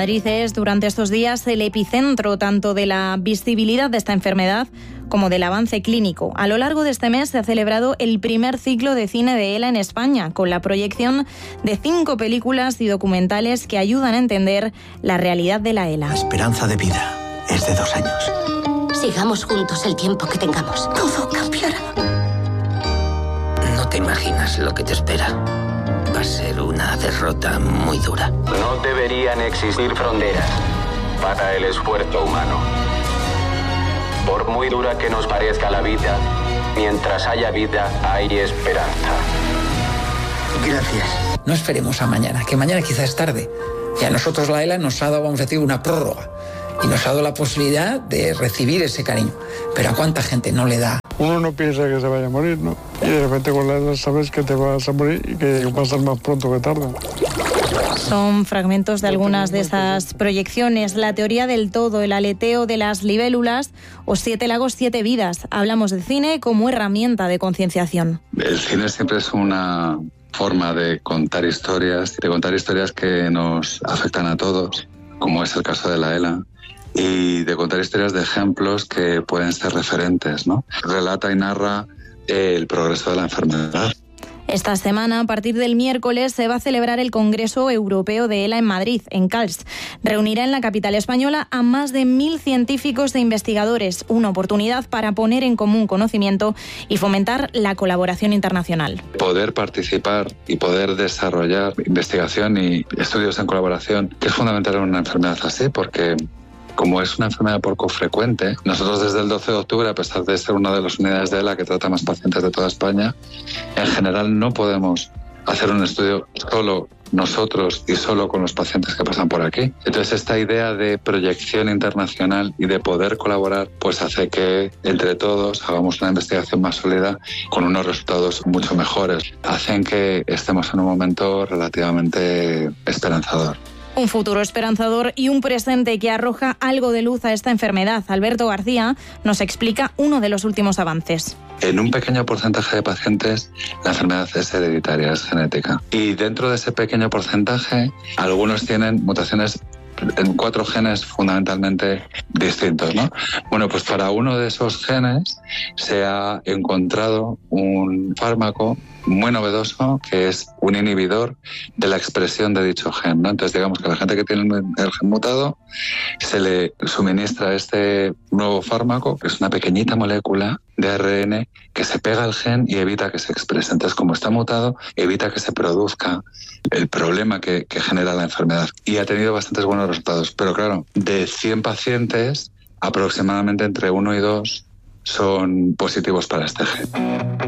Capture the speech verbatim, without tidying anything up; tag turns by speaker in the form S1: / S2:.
S1: Madrid es durante estos días el epicentro tanto de la visibilidad de esta enfermedad como del avance clínico. A lo largo de este mes se ha celebrado el primer ciclo de cine de ELA en España, con la proyección de cinco películas y documentales que ayudan a entender la realidad de la ELA.
S2: La esperanza de vida es de dos años.
S3: Sigamos juntos el tiempo que tengamos.
S2: Todo cambiará.
S4: No te imaginas lo que te espera. Va a ser una derrota muy dura.
S5: No deberían existir fronteras para el esfuerzo humano. Por muy dura que nos parezca la vida, mientras haya vida, hay esperanza.
S2: Gracias.
S6: No esperemos a mañana, que mañana quizás es tarde. Y a nosotros la ELA nos ha dado, vamos a decir, una prórroga. Y nos ha dado la posibilidad de recibir ese cariño. Pero ¿a cuánta gente no le da?
S7: Uno no piensa que se vaya a morir, ¿no? Y de repente con la ELA sabes que te vas a morir y que va a ser más pronto que tarde.
S1: Son fragmentos de algunas de esas proyecciones. La teoría del todo, el aleteo de las libélulas o Siete lagos, siete vidas. Hablamos de cine como herramienta de concienciación.
S8: El cine siempre es una forma de contar historias, de contar historias que nos afectan a todos, como es el caso de la ELA, y de contar historias de ejemplos que pueden ser referentes, ¿no? Relata y narra el progreso de la enfermedad.
S1: Esta semana, a partir del miércoles, se va a celebrar el Congreso Europeo de ELA en Madrid, en Calç. Reunirá en la capital española a más de mil científicos e investigadores, una oportunidad para poner en común conocimiento y fomentar la colaboración internacional.
S8: Poder participar y poder desarrollar investigación y estudios en colaboración, que es fundamental en una enfermedad así, porque como es una enfermedad poco frecuente, nosotros desde el doce de octubre, a pesar de ser una de las unidades de ELA que trata más pacientes de toda España, en general no podemos hacer un estudio solo nosotros y solo con los pacientes que pasan por aquí. Entonces esta idea de proyección internacional y de poder colaborar pues hace que entre todos hagamos una investigación más sólida con unos resultados mucho mejores. Hacen que estemos en un momento relativamente esperanzador.
S1: Un futuro esperanzador y un presente que arroja algo de luz a esta enfermedad. Alberto García nos explica uno de los últimos avances.
S8: En un pequeño porcentaje de pacientes la enfermedad es hereditaria, es genética. Y dentro de ese pequeño porcentaje, algunos tienen mutaciones en cuatro genes fundamentalmente distintos, ¿no? Bueno, pues para uno de esos genes se ha encontrado un fármaco muy novedoso que es un inhibidor de la expresión de dicho gen, ¿no? Entonces digamos que a la gente que tiene el gen mutado se le suministra este nuevo fármaco, que es una pequeñita molécula de A R N que se pega al gen y evita que se exprese. Entonces, como está mutado, evita que se produzca el problema que, que genera la enfermedad. Y ha tenido bastantes buenos resultados. Pero claro, de cien pacientes, aproximadamente entre uno y dos son positivos para este gen.